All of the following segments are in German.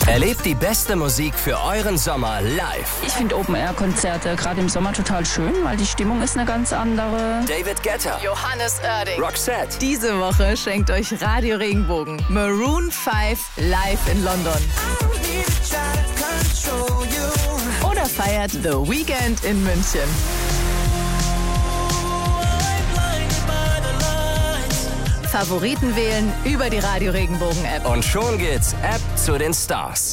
Erlebt die beste Musik für euren Sommer live. Ich finde Open-Air-Konzerte gerade im Sommer total schön, weil die Stimmung ist eine ganz andere. David Guetta, Johannes Oerding, Roxette. Diese Woche schenkt euch Radio Regenbogen Maroon 5 live in London. Oder feiert The Weeknd in München. Favoriten wählen über die Radio Regenbogen App. Und schon geht's App zu den Stars.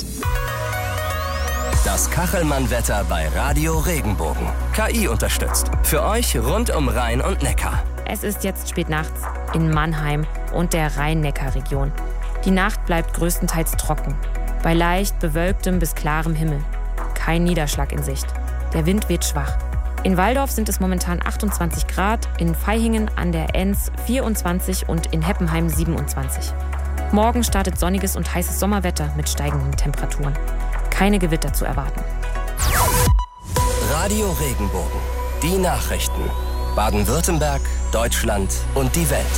Das Kachelmann-Wetter bei Radio Regenbogen. KI unterstützt. Für euch rund um Rhein und Neckar. Es ist jetzt spät nachts in Mannheim und der Rhein-Neckar-Region. Die Nacht bleibt größtenteils trocken. Bei leicht bewölktem bis klarem Himmel. Kein Niederschlag in Sicht. Der Wind weht schwach. In Walldorf sind es momentan 28 Grad, in Vaihingen an der Enns 24 und in Heppenheim 27. Morgen startet sonniges und heißes Sommerwetter mit steigenden Temperaturen. Keine Gewitter zu erwarten. Radio Regenbogen. Die Nachrichten. Baden-Württemberg, Deutschland und die Welt.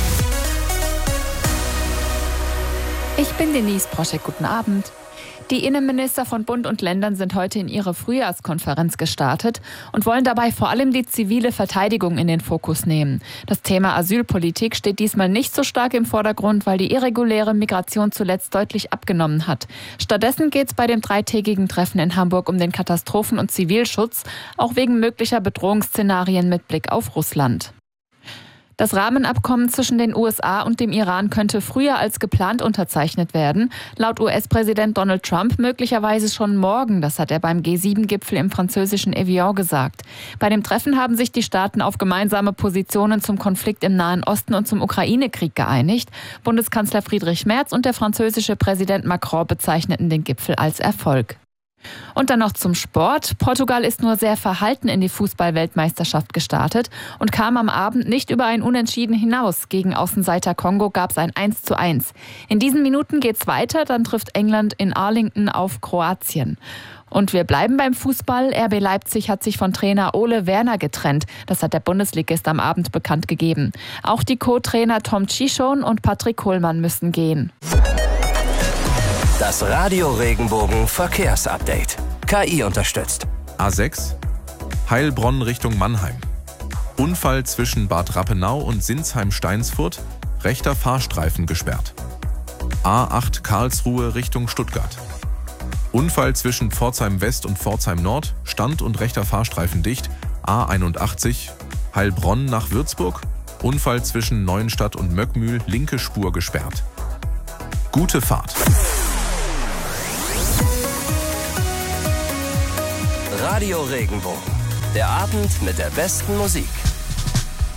Ich bin Denise Proschek, guten Abend. Die Innenminister von Bund und Ländern sind heute in ihre Frühjahrskonferenz gestartet und wollen dabei vor allem die zivile Verteidigung in den Fokus nehmen. Das Thema Asylpolitik steht diesmal nicht so stark im Vordergrund, weil die irreguläre Migration zuletzt deutlich abgenommen hat. Stattdessen geht es bei dem dreitägigen Treffen in Hamburg um den Katastrophen- und Zivilschutz, auch wegen möglicher Bedrohungsszenarien mit Blick auf Russland. Das Rahmenabkommen zwischen den USA und dem Iran könnte früher als geplant unterzeichnet werden. Laut US-Präsident Donald Trump möglicherweise schon morgen. Das hat er beim G7-Gipfel im französischen Evian gesagt. Bei dem Treffen haben sich die Staaten auf gemeinsame Positionen zum Konflikt im Nahen Osten und zum Ukraine-Krieg geeinigt. Bundeskanzler Friedrich Merz und der französische Präsident Macron bezeichneten den Gipfel als Erfolg. Und dann noch zum Sport. Portugal ist nur sehr verhalten in die Fußball-Weltmeisterschaft gestartet und kam am Abend nicht über ein Unentschieden hinaus. Gegen Außenseiter Kongo gab es ein 1:1. In diesen Minuten geht's weiter, dann trifft England in Arlington auf Kroatien. Und wir bleiben beim Fußball. RB Leipzig hat sich von Trainer Ole Werner getrennt. Das hat der Bundesligist am Abend bekannt gegeben. Auch die Co-Trainer Tom Chichon und Patrick Kohlmann müssen gehen. Das Radio Regenbogen Verkehrsupdate. KI unterstützt. A6 Heilbronn Richtung Mannheim. Unfall zwischen Bad Rappenau und Sinsheim-Steinsfurt. Rechter Fahrstreifen gesperrt. A8 Karlsruhe Richtung Stuttgart. Unfall zwischen Pforzheim West und Pforzheim Nord. Stand- und rechter Fahrstreifen dicht. A81 Heilbronn nach Würzburg. Unfall zwischen Neuenstadt und Möckmühl. Linke Spur gesperrt. Gute Fahrt. Radio Regenbogen. Der Abend mit der besten Musik.